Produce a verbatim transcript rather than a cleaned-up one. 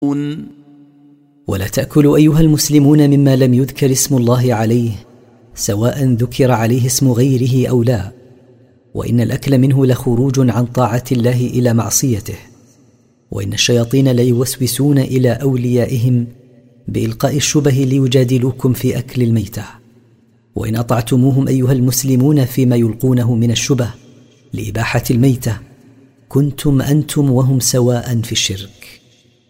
ولا تأكلوا أيها المسلمون مما لم يذكر اسم الله عليه، سواء ذكر عليه اسم غيره أو لا، وإن الأكل منه لخروج عن طاعة الله إلى معصيته، وإن الشياطين ليوسوسون إلى أوليائهم بإلقاء الشبه ليجادلوكم في أكل الميتة، وإن أطعتموهم أيها المسلمون فيما يلقونه من الشبه لإباحة الميتة كنتم أنتم وهم سواء في الشرك.